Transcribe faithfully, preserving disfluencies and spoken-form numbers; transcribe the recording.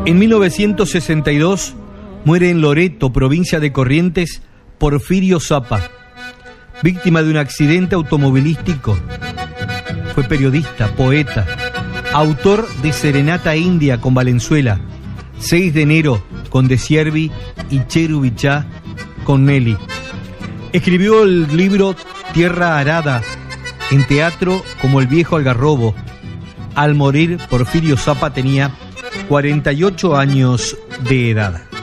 En mil novecientos sesenta y dos muere en Loreto, provincia de Corrientes, Porfirio Zappa, víctima de un accidente automovilístico. Fue periodista, poeta, autor de Serenata India con Valenzuela, seis de enero con De Siervi y Cherubichá con Nelly. Escribió el libro Tierra Arada, en teatro como El Viejo Algarrobo. Al morir, Porfirio Zappa tenía cuarenta y ocho años de edad.